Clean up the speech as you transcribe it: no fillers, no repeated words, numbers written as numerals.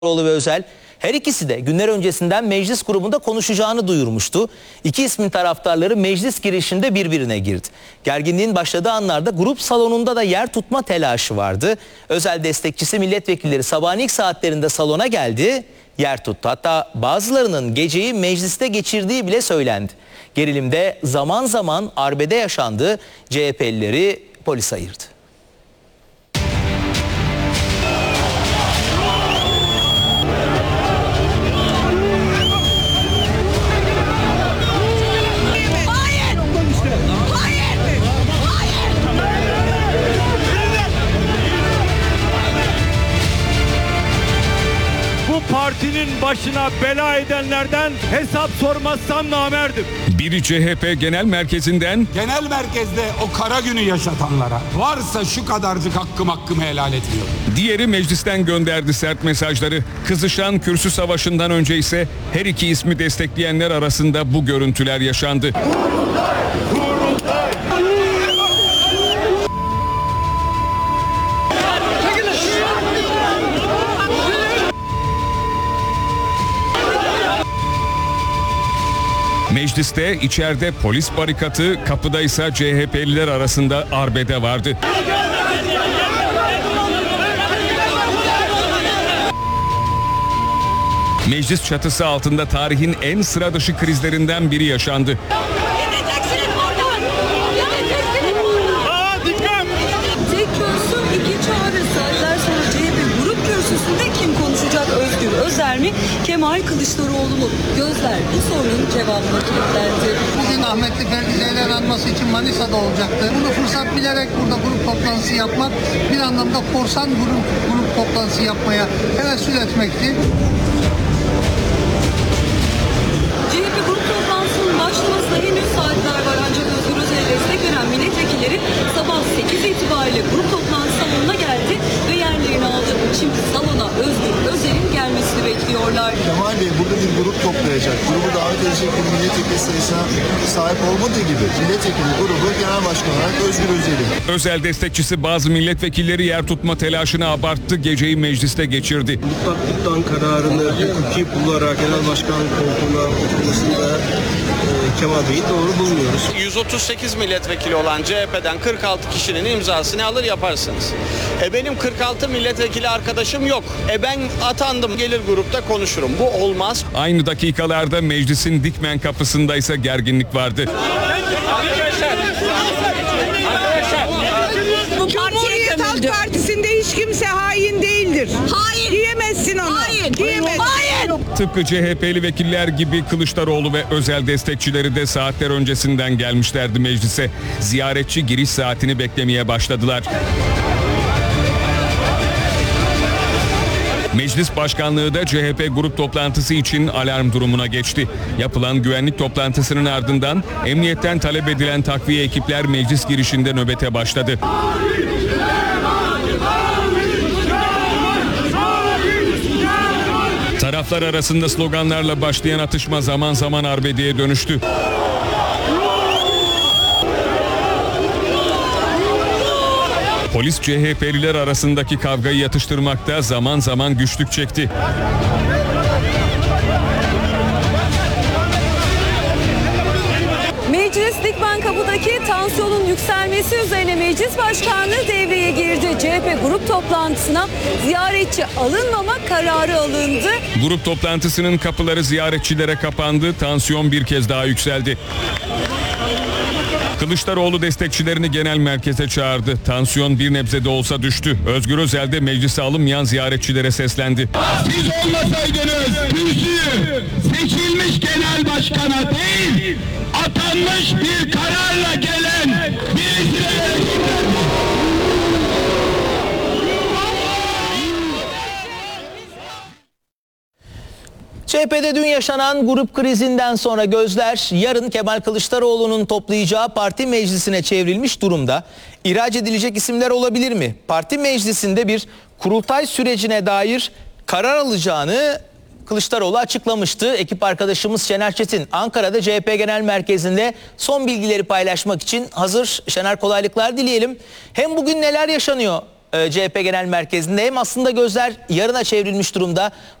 Kılıçdaroğlu ve Özel her ikisi de günler öncesinden meclis grubunda konuşacağını duyurmuştu. İki ismin taraftarları meclis girişinde birbirine girdi. Gerginliğin başladığı anlarda grup salonunda da yer tutma telaşı vardı. Özel destekçisi milletvekilleri sabahın ilk saatlerinde salona geldi, yer tuttu. Hatta bazılarının geceyi mecliste geçirdiği bile söylendi. Gerilimde zaman zaman arbede yaşandı. CHP'lileri polis ayırdı. Bu partinin başına bela edenlerden hesap sormazsam namerdim. Biri CHP Genel Merkezi'nden, genel merkezde o kara günü yaşatanlara varsa şu kadarcık hakkımı helal etmiyor. Diğeri meclisten gönderdi sert mesajları. Kızışan kürsü savaşından önce ise her iki ismi destekleyenler arasında bu görüntüler yaşandı. Mecliste içeride polis barikatı, kapıda ise CHP'liler arasında arbede vardı. Meclis çatısı altında tarihin en sıra dışı krizlerinden biri yaşandı. Tek kürsü, iki çağrı. Saatler sonra CHP grup kürsüsünde kim konuşacak? Özgür Özel mi? Kemal Kılıçdaroğlu mu? Gözler bu sorunun cevabına kilitlendi. Bugün rahmetli Ferdi Zeyrer'in anması için Manisa'da olacaktı. Bunu fırsat bilerek burada grup toplantısı yapmak, bir anlamda korsan grup toplantısı yapmaya tevessül etmekti. CHP grup toplantısının başlamasına henüz saatler var, ancak Özgür Özel'e destek veren milletvekilleri sabah 8 itibariyle grup toplantı salonuna geldi ve yerlerini aldı. Şimdi salona Özgür Özel'in gelmesini bekliyorlar. Kemal Bey burada bir grup toplayacak, grubu davet edecek bir milletvekili sayısına sahip olmadığı gibi milletvekili grubu genel başkan olarak Özgür Özel'in. Özel destekçisi bazı milletvekilleri yer tutma telaşını abarttı, geceyi mecliste geçirdi. Mutlaklıktan kararını hukuki bularak genel başkan koltuğuna oturmasında Kemal Bey'i doğru bulmuyoruz. 138 milletvekili olan CHP'den 46 kişinin imzasını alır yaparsınız. Benim 46 milletvekili arkadaşım yok. Ben atandım, gelir grupta konuşurum. Bu olmaz. Aynı dakikalarda meclisin Dikmen kapısında ise gerginlik vardı. Cumhuriyet Halk Partisi'nde hiç kimse hain değildir. Hayır. Diyemezsin onu. Hayır. Diyemezsin. Hayır. Tıpkı CHP'li vekiller gibi Kılıçdaroğlu ve Özel destekçileri de saatler öncesinden gelmişlerdi meclise. Ziyaretçi giriş saatini beklemeye başladılar. Meclis başkanlığı da CHP grup toplantısı için alarm durumuna geçti. Yapılan güvenlik toplantısının ardından emniyetten talep edilen takviye ekipler meclis girişinde nöbete başladı. Taraflar arasında sloganlarla başlayan atışma zaman zaman arbedeye dönüştü. Polis CHP'liler arasındaki kavgayı yatıştırmakta zaman zaman güçlük çekti. Meclis Dikmen kapıdaki tansiyonun yükselmesi üzerine meclis başkanlığı devreye girdi. CHP grup toplantısına ziyaretçi alınmama kararı alındı. Grup toplantısının kapıları ziyaretçilere kapandı. Tansiyon bir kez daha yükseldi. Kılıçdaroğlu destekçilerini genel merkeze çağırdı. Tansiyon bir nebze de olsa düştü. Özgür Özel de meclise alınmayan ziyaretçilere seslendi. Siz olmasaydınız kürsüyü seçilmiş genel başkana değil, atanmış bir kararla gelen birisine CHP'de dün yaşanan grup krizinden sonra gözler yarın Kemal Kılıçdaroğlu'nun toplayacağı parti meclisine çevrilmiş durumda. İhraç edilecek isimler olabilir mi? Parti meclisinde bir kurultay sürecine dair karar alacağını Kılıçdaroğlu açıklamıştı. Ekip arkadaşımız Şener Çetin Ankara'da CHP Genel Merkezi'nde son bilgileri paylaşmak için hazır. Şener, kolaylıklar dileyelim. Hem bugün neler yaşanıyor CHP Genel Merkezi'nde. Hem aslında gözler yarına çevrilmiş durumda.